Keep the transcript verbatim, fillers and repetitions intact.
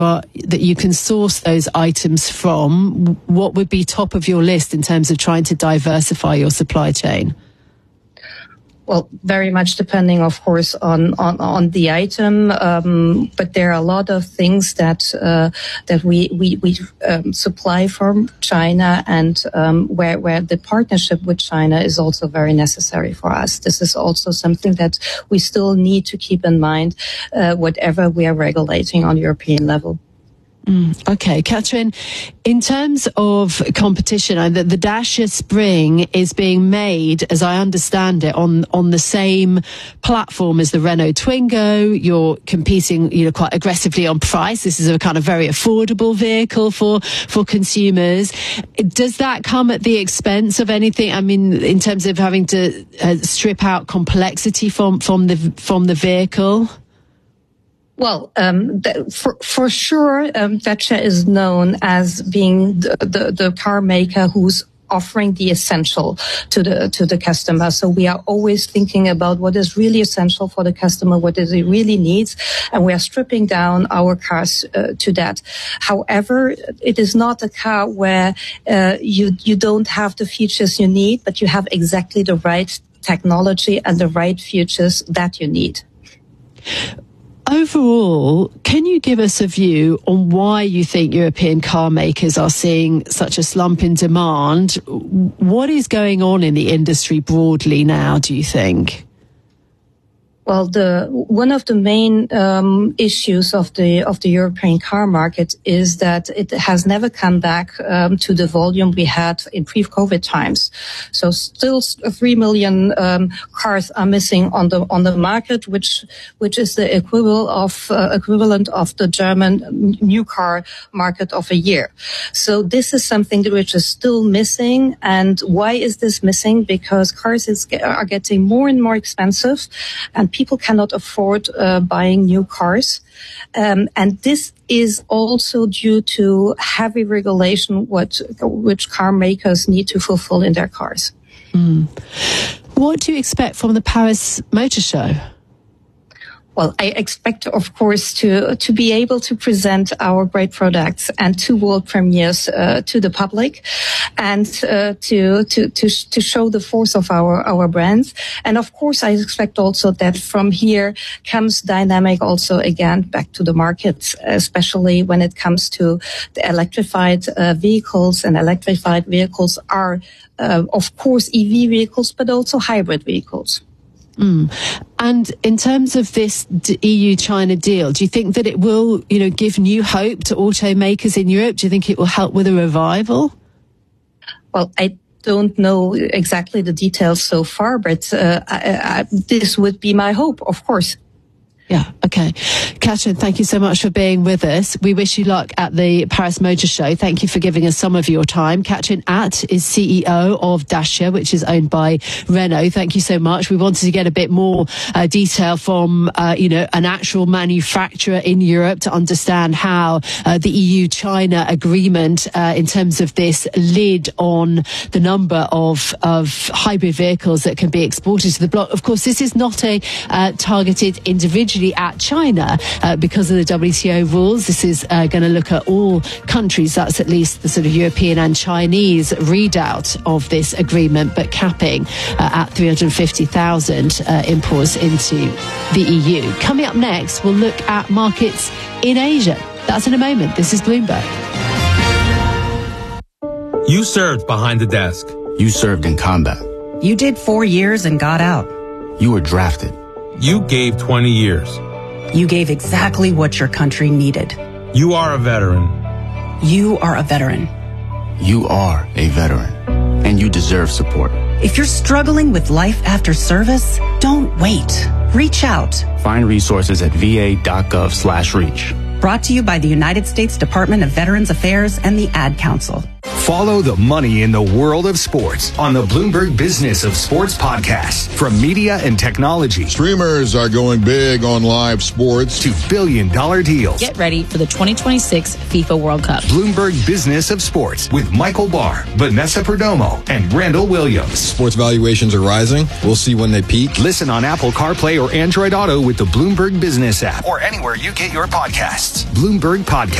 uh, that you can source those items from, what would be top of your list in terms of trying to diversify your supply chain? Well, very much depending, of course, on on, on the item, um, but there are a lot of things that uh, that we we, we um, supply from China, and um, where where the partnership with China is also very necessary for us. This is also something that we still need to keep in mind, uh, whatever we are regulating on European level. Mm, okay, Katrin, in terms of competition, uh, the, the Dacia Spring is being made, as I understand it, on on the same platform as the Renault Twingo. You're competing, you know, quite aggressively on price. This is a kind of very affordable vehicle for for consumers. Does that come at the expense of anything? I mean, in terms of having to uh, strip out complexity from from the from the vehicle? Well, um, th- for, for sure, um, Dacia is known as being the, the, the car maker who's offering the essential to the to the customer. So we are always thinking about what is really essential for the customer, what is he really needs, and we are stripping down our cars uh, to that. However, it is not a car where uh, you you don't have the features you need, but you have exactly the right technology and the right features that you need. Overall, can you give us a view on why you think European car makers are seeing such a slump in demand? What is going on in the industry broadly now, do you think? Well, the one of the main um, issues of the of the European car market is that it has never come back um, to the volume we had in pre-COVID times. So, still, three million um, cars are missing on the on the market, which which is the equivalent of uh, equivalent of the German new car market of a year. So, this is something which is still missing. And why is this missing? Because cars is, are getting more and more expensive, and people cannot afford uh, buying new cars. Um, and this is also due to heavy regulation what, which car makers need to fulfill in their cars. Mm. What do you expect from the Paris Motor Show? Well, I expect, of course, to to be able to present our great products and two world premieres uh, to the public, and uh, to to to to show the force of our our brands. And of course, I expect also that from here comes dynamic also again back to the markets, especially when it comes to the electrified uh, vehicles. And electrified vehicles are, uh, of course, E V vehicles, but also hybrid vehicles. Mm. And in terms of this E U-China deal, do you think that it will, you know, give new hope to automakers in Europe? Do you think it will help with a revival? Well, I don't know exactly the details so far, but uh, I, I, this would be my hope, of course. Yeah, okay. Katrin, thank you so much for being with us. We wish you luck at the Paris Motor Show. Thank you for giving us some of your time. Katrin Att is C E O of Dacia, which is owned by Renault. Thank you so much. We wanted to get a bit more uh, detail from, uh, you know, an actual manufacturer in Europe to understand how uh, the E U-China agreement uh, in terms of this lid on the number of, of hybrid vehicles that can be exported to the bloc. Of course, this is not a uh, targeted individually at China uh, because of the W T O rules. This is uh, going to look at all countries. That's at least the sort of European and Chinese readout of this agreement, but capping uh, at three hundred fifty thousand uh, imports into the E U. Coming up next, we'll look at markets in Asia. That's in a moment. This is Bloomberg. You served behind the desk. You served in combat. You did four years and got out. You were drafted. You gave twenty years. You gave exactly what your country needed. You are a veteran. You are a veteran. You are a veteran. And you deserve support. If you're struggling with life after service, don't wait. Reach out. Find resources at va.gov slash reach. Brought to you by the United States Department of Veterans Affairs and the Ad Council. Follow the money in the world of sports on the Bloomberg Business of Sports podcast. From media and technology. Streamers are going big on live sports. To billion dollar deals. Get ready for the twenty twenty-six FIFA World Cup. Bloomberg Business of Sports with Michael Barr, Vanessa Perdomo, and Randall Williams. Sports valuations are rising. We'll see when they peak. Listen on Apple CarPlay or Android Auto with the Bloomberg Business app or anywhere you get your podcasts. Bloomberg Podcast.